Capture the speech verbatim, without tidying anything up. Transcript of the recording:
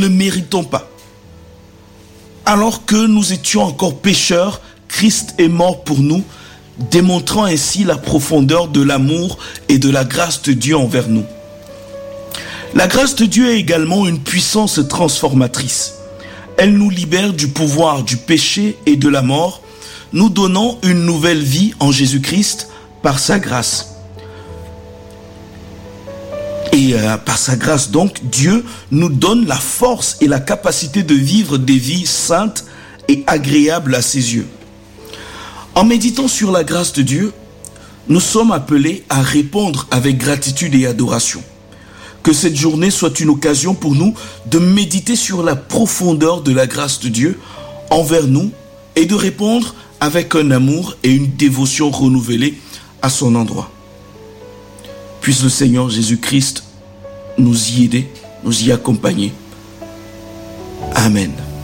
ne méritons pas. Alors que nous étions encore pécheurs, Christ est mort pour nous, démontrant ainsi la profondeur de l'amour et de la grâce de Dieu envers nous. La grâce de Dieu est également une puissance transformatrice. Elle nous libère du pouvoir du péché et de la mort, nous donnant une nouvelle vie en Jésus-Christ par sa grâce. Et euh, par sa grâce donc, Dieu nous donne la force et la capacité de vivre des vies saintes et agréables à ses yeux. En méditant sur la grâce de Dieu, nous sommes appelés à répondre avec gratitude et adoration. Que cette journée soit une occasion pour nous de méditer sur la profondeur de la grâce de Dieu envers nous et de répondre avec un amour et une dévotion renouvelée à son endroit. Puisse le Seigneur Jésus-Christ nous y aider, nous y accompagner. Amen.